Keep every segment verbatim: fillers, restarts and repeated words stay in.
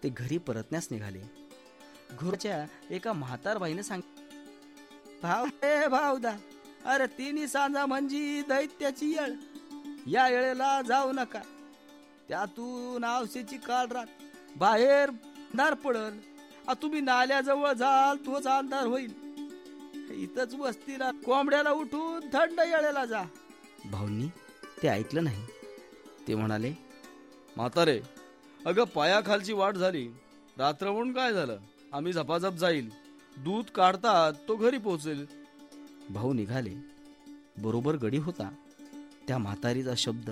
ते घरी परतण्यास निघाले. घोरच्या एका म्हातारबाईने सांग भाव ए भावदा, अरे तिन्ही सांजा म्हणजे दैत्याची येळ. या येळेला जाऊ नका, त्यातून आवशेची काळ रात बाहेर अंधार पडल. तुम्ही नाल्याजवळ जाल तोच अंधार होईल. इथंच वस्तीला कोंबड्याला उठून थंड येळेला जा. भाऊंनी ते ऐकलं नाही. ते म्हणाले, म्हातारे, अगं पायाखालची वाट झाली. रात्र म्हणून काय झालं, आम्ही झपाझप जाईल. दूध काढतात तो घरी पोहोचेल. भाऊ निघाले. बरोबर गडी होता. त्या म्हातारीचा शब्द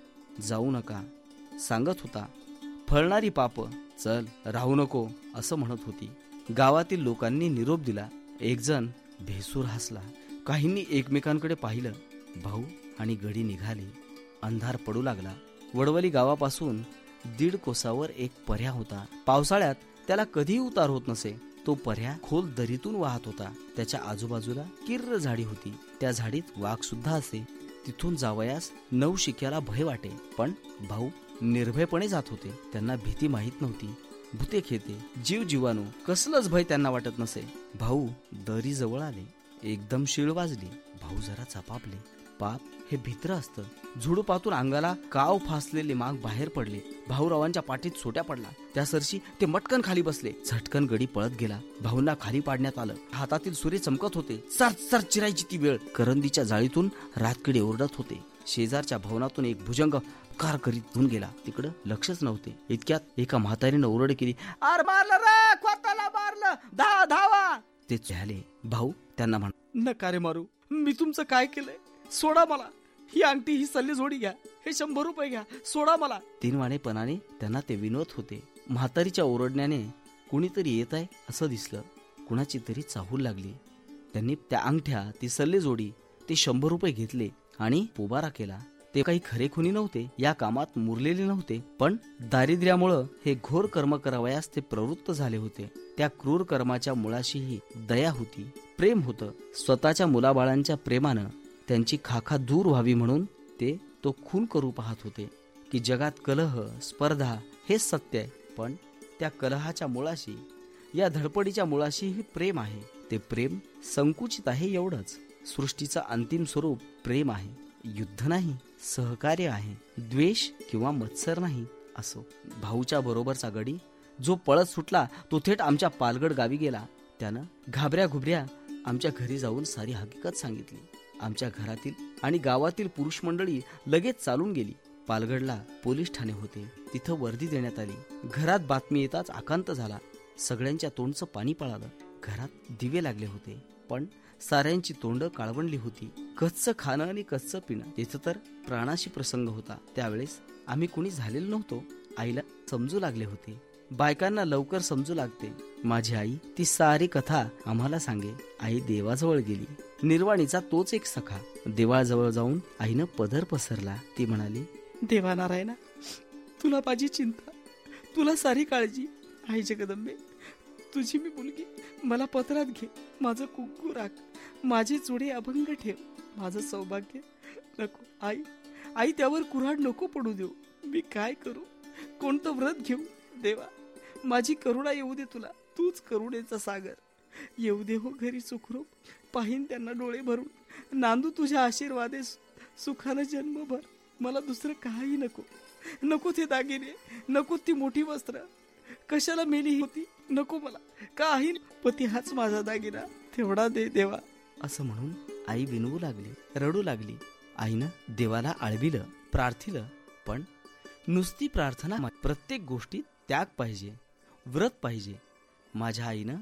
जाऊ नका सांगत होता. फळणारी पाप चल राहू नको असं म्हणत होती. गावातील लोकांनी निरोप दिला. एक जण भेसूर हसला. काहींनी एकमेकांकडे पाहिलं. भाऊ आणि गडी निघाले. अंधार पडू लागला. वडवली गावापासून दीड कोसावर एक पर्या होता. पावसाळ्यात त्याला कधीही उतार होत नसे. तो पर्या खोल दरीतून वाहत होता. त्याच्या आजूबाजूला किर्र झाडी होती. त्या झाडीत वाघ सुद्धा असे. तिथून जावयास नवशिक्याला भय वाटे, पण भाऊ निर्भयपणे जात होते. त्यांना भीती माहीत नव्हती. भूते खेते जीव जीवाणू कसलंच भय त्यांना वाटत नसे. भाऊ दरी जवळ आले. एकदम शिळ वाजली. भाऊ जरा चपापले. पाप हे भित्र असतं. झुडपातून अंगाला काव फासलेले माग बाहेर पडले. भाऊरावांच्या पाठीत सोट्या पडला. त्या सरशी ते मटकन खाली बसले. झटकन गडी पळत गेला. भाऊंना खाली पाडण्यात आलं. हातातील सुरे चमकत होते. सर सर चिरायची ती वेळ. करंदीच्या जाळीतून रातकिडे ओरडत होते. शेजारच्या भवनातून एक भुजंग कार करीत धुऊन गेला. तिकडं लक्षच नव्हते. इतक्यात एका म्हातारीनं ओरड केली, आर मारलं रे, खोताला मारलं, धावा धावा. ते झाले. भाऊ त्यांना म्हण, नका रे मारू, मी तुमचं काय केलंय, सोडा मला. ही अंगठी, ही सल्ली जोडी घ्या, हे शंभर रुपये घ्या, सोडा मला. तीनवाणेपणाने त्यांना ते विनवत होते. म्हातारीच्या ओरडण्याने कुणीतरी येत आहे असं दिसलं. कुणाची तरी चाहूल लागली. त्यांनी त्या अंगठ्या, ती सल्ले जोडी, ते शंभर रुपये घेतले आणि पोबारा केला. ते काही खरे खुनी नव्हते. या कामात मुरलेले नव्हते. पण दारिद्र्यामुळं हे घोर कर्म करावयास ते प्रवृत्त झाले होते. त्या क्रूर कर्माच्या मुळाशीही दया होती, प्रेम होतं. स्वतःच्या मुलाबाळांच्या प्रेमानं त्यांची खाखा दूर व्हावी म्हणून ते तो खून करू पाहत होते. की जगात कलह, स्पर्धा हेच सत्य आहे. पण त्या कलहाच्या मुळाशी, या धडपडीच्या मुळाशीही प्रेम आहे. ते प्रेम संकुचित आहे एवढंच. सृष्टीचं अंतिम स्वरूप प्रेम आहे. युद्ध नाही, सहकार्य आहे. द्वेष किंवा मत्सर नाही. असो. भाऊच्या बरोबरचा गडी जो पळत सुटला तो थेट आमच्या पालगड गावी गेला. त्यानं घाबऱ्या घुबऱ्या आमच्या घरी जाऊन सारी हकीकत सांगितली. आमच्या घरातील आणि गावातील पुरुष मंडळी लगेच चालून गेली. पालगडला पोलीस ठाणे होते. तिथं वर्दी देण्यात आली. घरात बातमी येताच आकांत झाला. सगळ्यांच्या तोंडचं पाणी पळालं. घरात दिवे लागले होते, पण साऱ्यांची तोंड काळवंडली होती. कच्चं खाणं आणि कच्चं पिणं, तिथं तर प्राणाशी प्रसंग होता. त्यावेळेस आम्ही कुणी झालेलो नव्हतो. आईला समजू लागले होते. बायकांना लवकर समजू लागते. माझी आई ती सारी कथा आम्हाला सांगे. आई देवाजवळ गेली. निर्वाणीचा तोच एक सखा. देवाजवळ जाऊन आईनं पदर पसरला. ती म्हणाली, देवा नारायणा, तुला माझी चिंता, तुला सारी काळजी. आई जगदंबे, तुझी मी मुलगी, मला पत्रात घे. माझं कुंकू राख, माझी चुडी अभंग ठेव. माझं सौभाग्य नको. आई आई त्यावर कुऱ्हाड नको पडू देऊ. मी काय करू, कोणतं व्रत घेऊ. देवा, माझी करुणा येऊ दे तुला. तूच करुणेचा सागर. येऊ दे हो घरी सुखरूप. पाहीन त्यांना डोळे भरून. नांदू तुझ्या आशीर्वादे सुखानं जन्मभर. मला दुसरं काही नको. नको ते दागिने, नको ती मोठी वस्त्र. कशाला मेली होती, नको मला काही. पती हाच माझा दागिना, तेवढा दे देवा. असं म्हणून आई विनवू लागली, रडू लागली. आईनं देवाला आळविलं, प्रार्थिलं. पण नुसती प्रार्थना, प्रत्येक गोष्टीत त्याग पाहिजे, व्रत पाहिजे. माझ्या आईनं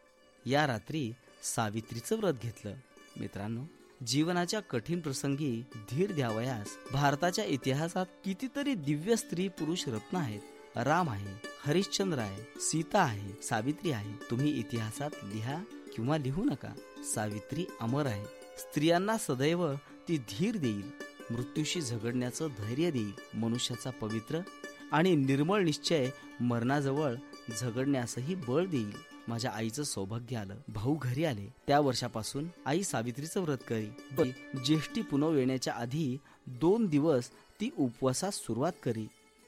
या रात्री सावित्रीचं व्रत घेतलं. मित्रांनो, जीवनाच्या कठीण प्रसंगी धीर द्यावयास भारताच्या इतिहासात कितीतरी दिव्य स्त्री पुरुष रत्न आहेत. राम आहे, हरिश्चंद्र आहे, सीता आहे, सावित्री आहे. तुम्ही इतिहासात लिहा किंवा लिहू नका, सावित्री अमर आहे. स्त्रियांना सदैव ती धीर देईल, मृत्यूशी झगडण्याचं धैर्य देईल. मनुष्याचा पवित्र आणि निर्मळ निश्चय मरणाजवळ झगडण्यासही बळ देईल. माझ्या आईचं सौभाग्य आलं. भाऊ घरी आले. त्या वर्षापासून आई सावित्रीचं व्रत करी. ज्येष्ठी पुनव येण्याच्या आधी दोन दिवस ती उपवासास सुरुवात करी.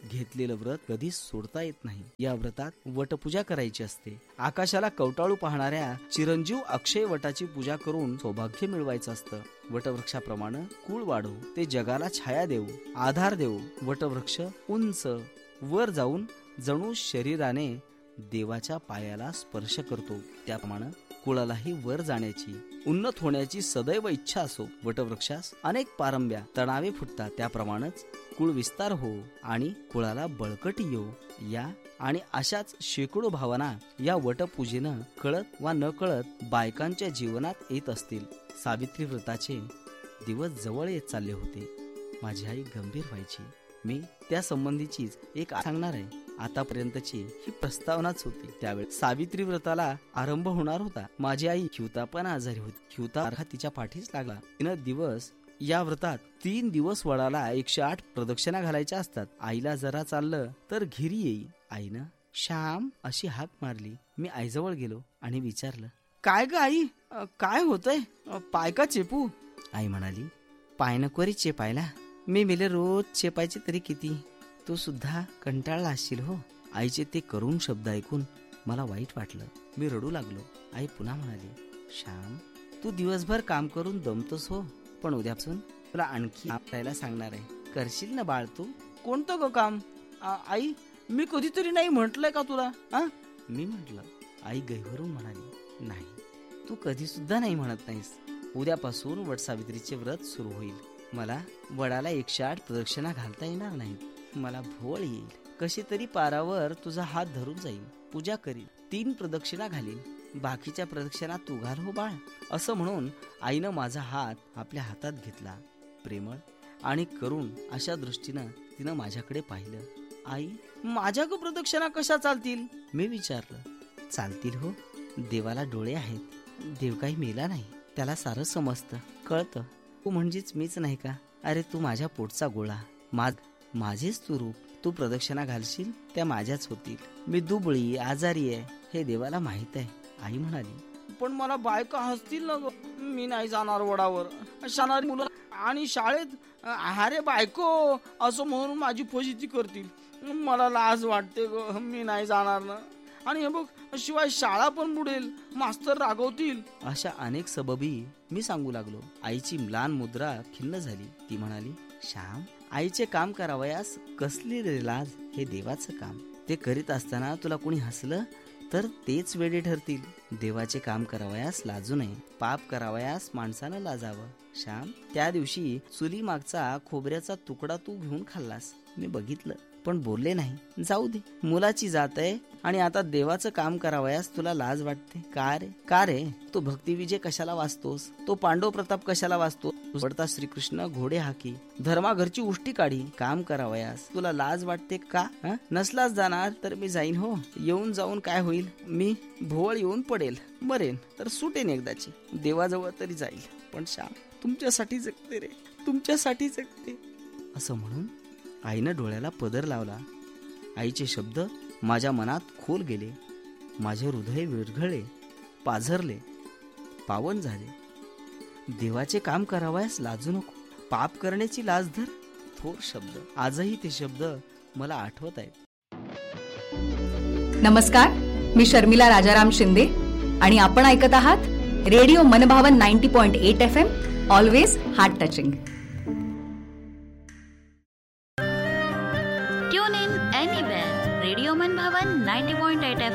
घेतलेलं व्रत कधीच सोडता येत नाही. या व्रतात वटपूजा करायची असते. आकाशाला कवटाळू पाहणाऱ्या चिरंजीव अक्षय वटाची पूजा करून सौभाग्य मिळवायचं असतं. वटवृक्षाप्रमाणे कुळ वाढवू, ते जगाला छाया देऊ, आधार देऊ. वटवृक्ष उंच वर जाऊन जणू शरीराने देवाच्या पायाला स्पर्श करतो. त्याप्रमाणे कुळालाही वर जाण्याची, उन्नत होण्याची सदैव इच्छा असो. वटवृक्षास अनेक पारंब्या, तणावे फुटतात. त्याप्रमाणेच कुळ विस्तार हो आणि कुळाला बळकटी येऊ. या आणि अशाच शेकडो भावना या वटपूजेनं कळत वा न कळत बायकांच्या जीवनात येत असतील. सावित्री व्रताचे दिवस जवळ येत चालले होते. माझी आई गंभीर व्हायची. मी त्या संबंधीचीच एक सांगणार आहे. आतापर्यंतची ही प्रस्तावनाच होती. त्यावेळी सावित्री व्रताला आरंभ होणार होता. माझी आई ह्युता पण आजारी होती. ह्युता तिच्या पाठीच लागला. तीन दिवस या व्रतात तीन दिवस वडाला एकशे आठ प्रदक्षिणा घालायच्या असतात. आईला जरा चाललं तर घिरी येई. आईनं श्याम अशी हाक मारली. मी आईजवळ गेलो आणि विचारलं, काय ग आई, काय होतंय? पाय का चेपू? आई म्हणाली, पाय नकोरी चेपायला. मी मेले रोज चेपायचे तरी किती, तू सुद्धा कंटाळला असशील हो. आईचे ते करुण शब्द ऐकून मला वाईट वाटलं. मी रडू लागलो. आई पुन्हा म्हणाली, श्याम तू दिवसभर काम करून दमतोस हो, पण उद्यापासून तुला आणखी करायला सांगणार आहे. करशील ना बाळ तू? कोणतं ग काम? आ, आई मी कधीतरी नाही म्हटलंय का तुला? आ? मी म्हटलं. आई गैवरून म्हणाली, नाही तू कधी सुद्धा नाही म्हणत नाहीस. उद्यापासून वटसावित्रीचे व्रत सुरू होईल. मला वडाला एकशे आठ प्रदक्षिणा घालता येणार नाहीत. मला भोळ येईल. कशी तरी पारावर तुझा हात धरून जाईल, पूजा करील, तीन प्रदक्षिणा घालील. बाकीच्या प्रदक्षिणा तू घाल हो बाळ. असं म्हणून आईनं माझा हात आपल्या हातात घेतला. प्रेमळ आणि करुण अशा दृष्टीनं तिनं माझ्याकडे पाहिलं. आई माझ्या ग प्रदक्षिणा कशा चालतील? मी विचारलं. चालतील हो, देवाला डोळे आहेत. देव काही मेला नाही, त्याला सारं समजतं, कळतं. तू म्हणजेच मीच नाही का? अरे तू माझ्या पोटचा गोळा, मा माझेच तू रूप. तू प्रदक्षिणा घालशील त्या माझ्याच होतील. मी दुबळी आजारी आहे हे देवाला माहित आहे. आई म्हणाली, पण मला बायका हसतील ना ग. मी नाही जाणार वडावर. शाणारी मुलं आणि शाळेत अरे बायको असं म्हणून माझी फजिती करतील. मला लाज वाटते ग, मी नाही जाणार ना. आणि हे बघ, शिवाय शाळा पण बुडेल, मास्तर रागवतील. अशा अनेक सबबी मी सांगू लागलो. आईची म्लान मुद्रा खिन्न झाली. ती म्हणाली, श्याम आईचे काम करावयास कसली रे लाज? हे देवाचं काम. ते करीत असताना तुला कोणी हसलं तर तेच वेडे ठरतील. देवाचे काम करावयास लाजू नये. पाप करावयास माणसानं लाजावं. श्याम त्या दिवशी चुली मागचा खोबऱ्याचा तुकडा तू घेऊन खाल्लास. मी बघितलं पण बोलले नाही. जाऊ दे, मुलाची जात आहे आणि आता देवाचं काम करावयास तुला लाज वाटते का रे? का रे तो भक्तिविजय कशाला वाचतोस? तो पांडव प्रताप कशाला वाचतो? पडता श्रीकृष्ण घोडे हाकी, धर्मा घरची उष्टी काढी. काम करावयास तुला लाज वाटते का? नसलाच जाणार तर मी जाईन हो. येऊन जाऊन काय होईल? मी भोवळ येऊन पडेल, मरेन तर सुटेन एकदाची. देवाजवळ तरी जाईल. पण श्याम तुमच्यासाठी जगते रे, तुमच्यासाठी जगते. असं म्हणून आईनं डोळ्याला पदर लावला. आईचे शब्द माझ्या मनात खोल गेले. माझे हृदय विरघळले, पाझरले, पावन झाले. देवाचे काम करावयास लाजू नको, पाप करण्याची लाज धर. थोर शब्द, आजही ते शब्द मला आठवत आहेत. नमस्कार, मी शर्मिला राजाराम शिंदे आणि आपण ऐकत आहात रेडिओ मनभावन ninety point eight F M. Always heart touching. Tune in anywhere. Radio Manbhavan ninety point eight F